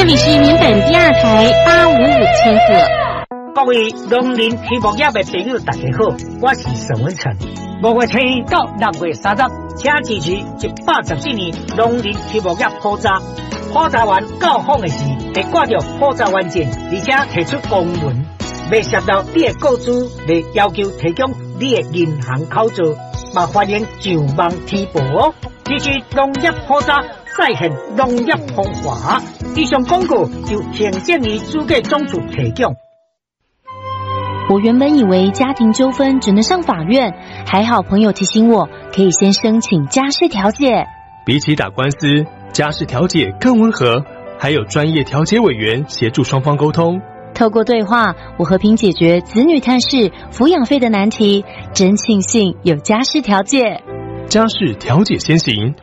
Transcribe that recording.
里是民本第2台855千赫。 各位农林畜牧业的朋友，大家好，我是沈文成。5月7日到6月30日，请支持114年农林畜牧业普查。普查完到访的时，会挂着普查完证，而且提出公文，未涉到你的个资，未要求提供你的银行口座，嘛欢迎上网提报哦。支持农业普查，再现农业风华。以上广告由行政院主计总处提供。 我原本以为家庭纠纷只能上法院，还好朋友提醒我，可以先申请家事调解。 比起打官司，家事调解更温和，还有专业调解委员协助双方沟通。 透过对话，我和平解决子女探视、抚养费的难题，真庆幸有家事调解。 家事调解先行。